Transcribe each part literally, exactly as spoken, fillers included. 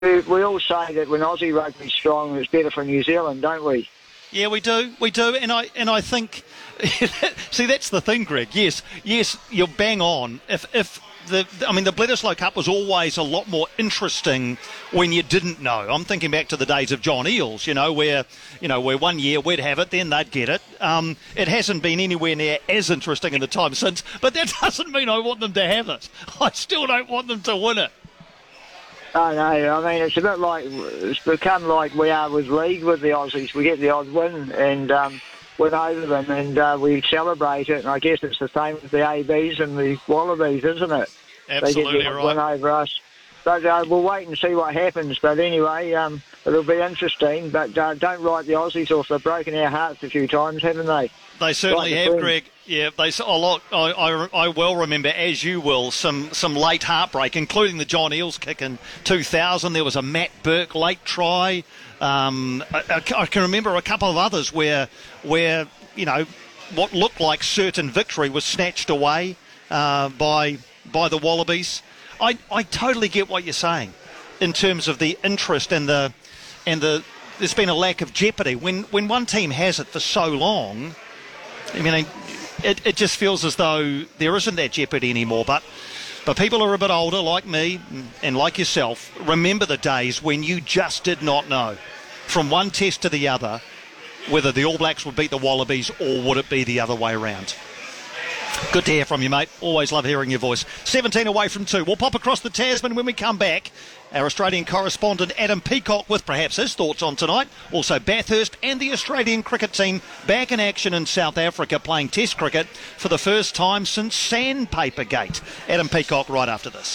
we, we all say that when Aussie rugby's strong, it's better for New Zealand, don't we? Yeah, we do, we do, and I and I think, see, that's the thing, Greg. Yes, yes, you're bang on. If if the, I mean, the Bledisloe Cup was always a lot more interesting when you didn't know. I'm thinking back to the days of John Eales, you know, where you know where one year we'd have it, then they'd get it. Um, it hasn't been anywhere near as interesting in the time since, but that doesn't mean I want them to have it. I still don't want them to win it. I know. I mean, it's a bit like, it's become like we are with league with the Aussies. We get the odd win and um, win over them, and uh, we celebrate it. And I guess it's the same with the A Bs and the Wallabies, isn't it? Absolutely they get the right. win over us. But uh, we'll wait and see what happens. But anyway, um, it'll be interesting. But uh, don't write the Aussies off. They've broken our hearts a few times, haven't they? They certainly Like have, the Greg. Yeah, they a lot. I, I, I well remember, as you will, some some late heartbreak, including the John Eales kick in two thousand. There was a Matt Burke late try. Um, I, I can remember a couple of others where where you know what looked like certain victory was snatched away uh, by by the Wallabies. I, I totally get what you're saying in terms of the interest and the and the. There's been a lack of jeopardy when when one team has it for so long. I mean, it, it just feels as though there isn't that jeopardy anymore. But but people are a bit older, like me and like yourself, remember the days when you just did not know, from one test to the other, whether the All Blacks would beat the Wallabies or would it be the other way around. Good to hear from you, mate. Always love hearing your voice. seventeen away from two. We'll pop across the Tasman when we come back. Our Australian correspondent Adam Peacock with perhaps his thoughts on tonight. Also Bathurst and the Australian cricket team back in action in South Africa playing Test cricket for the first time since Sandpaper Gate. Adam Peacock right after this.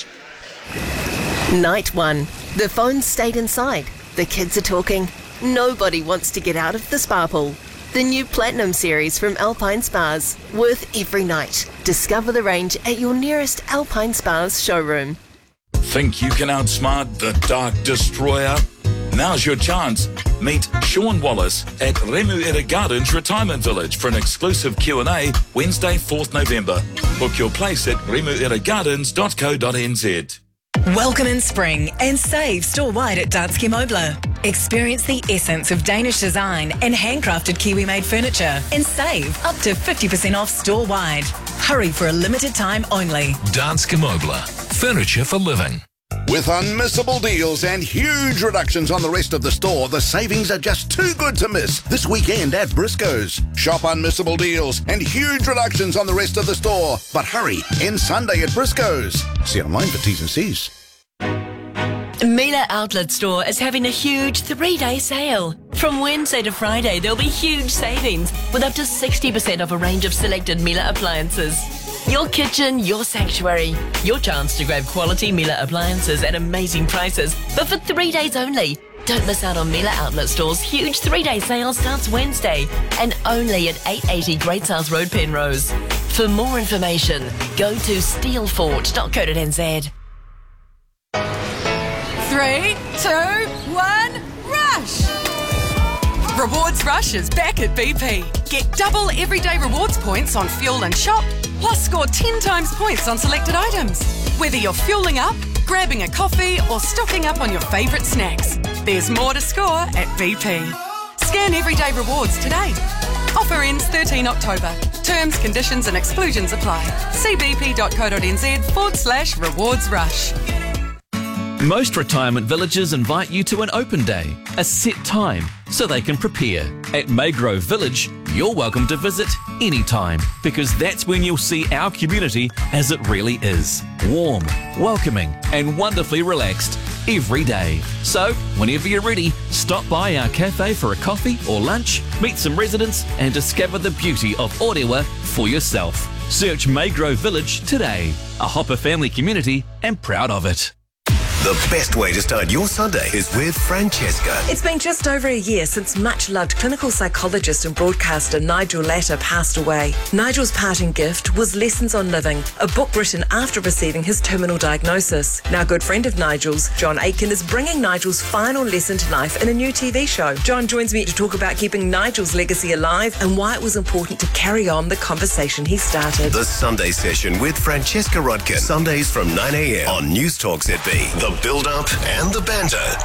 Night one. The phones stayed inside. The kids are talking. Nobody wants to get out of the spa pool. The new Platinum series from Alpine Spas. Worth every night. Discover the range at your nearest Alpine Spas showroom. Think you can outsmart the Dark Destroyer? Now's your chance. Meet Sean Wallace at Remuera Gardens Retirement Village for an exclusive Q and A Wednesday, fourth November. Book your place at remuera gardens dot co dot n z. Welcome in spring and save store-wide at Danske Møbler. Experience the essence of Danish design and handcrafted Kiwi-made furniture and save up to fifty percent off store-wide. Hurry for a limited time only. Danske Møbler. Furniture for living. With unmissable deals and huge reductions on the rest of the store, the savings are just too good to miss this weekend at Briscoe's. Shop unmissable deals and huge reductions on the rest of the store. But hurry, end Sunday at Briscoe's. See online for T's and C's. Miele Outlet Store is having a huge three-day sale. From Wednesday to Friday, there'll be huge savings with up to sixty percent off a range of selected Miele appliances. Your kitchen, your sanctuary. Your chance to grab quality Miele appliances at amazing prices, but for three days only. Don't miss out on Miele Outlet Store's huge three-day sale starts Wednesday and only at eight eighty Great South Road, Penrose. For more information, go to steelfort dot co dot n z. Three, two, one, rush! Rewards Rush is back at B P. Get double everyday rewards points on fuel and shop, plus score ten times points on selected items. Whether you're fueling up, grabbing a coffee, or stocking up on your favourite snacks, there's more to score at B P. Scan everyday rewards today. Offer ends thirteenth October. Terms, conditions and exclusions apply. See bp.co.nz forward slash rewards rush. Most retirement villages invite you to an open day, a set time, so they can prepare. At Maygrove Village, you're welcome to visit anytime, because that's when you'll see our community as it really is. Warm, welcoming and wonderfully relaxed every day. So, whenever you're ready, stop by our cafe for a coffee or lunch, meet some residents and discover the beauty of Orewa for yourself. Search Maygrove Village today, a Hopper family community and proud of it. The best way to start your Sunday is with Francesca. It's been just over a year since much-loved clinical psychologist and broadcaster Nigel Latta passed away. Nigel's parting gift was Lessons on Living, a book written after receiving his terminal diagnosis. Now, a good friend of Nigel's, John Aitken, is bringing Nigel's final lesson to life in a new T V show. John joins me to talk about keeping Nigel's legacy alive and why it was important to carry on the conversation he started. The Sunday Session with Francesca Rodkin. Sundays from nine a.m. on News Talk Z B. The build-up and the banter.